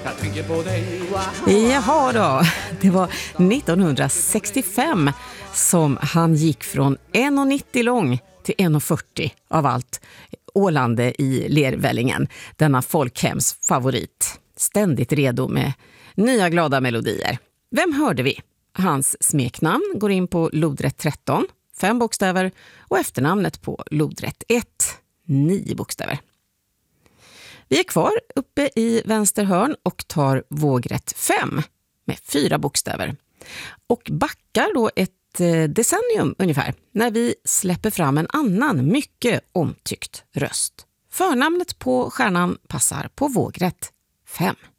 Jag tänker på dig. Jaha då, det var 1965 som han gick från 1,90 lång till 1,40 av allt ålande i Lervällingen. Denna folkhems favorit. Ständigt redo med nya glada melodier. Vem hörde vi? Hans smeknamn går in på lodrätt 13, 5 bokstäver, och efternamnet på lodrätt 1, 9 bokstäver. Vi är kvar uppe i vänster hörn och tar vågrätt 5 med 4 bokstäver. Och backar då ett decennium ungefär när vi släpper fram en annan mycket omtyckt röst. Förnamnet på stjärnan passar på vågrätt 5.